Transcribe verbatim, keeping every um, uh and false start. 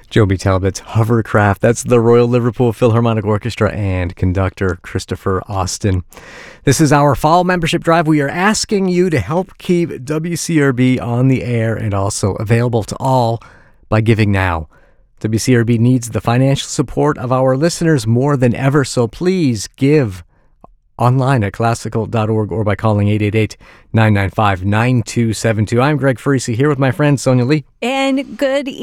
Joby Talbot's Hovercraft. That's the Royal Liverpool Philharmonic Orchestra and conductor Christopher Austin. This is our fall membership drive. We are asking you to help keep W C R B on the air and also available to all by giving now. W C R B needs the financial support of our listeners more than ever, so please give online at classical dot org or by calling eight eight eight, nine nine five, nine two seven two. I'm Greg Farisi here with my friend Sonia Lee. And good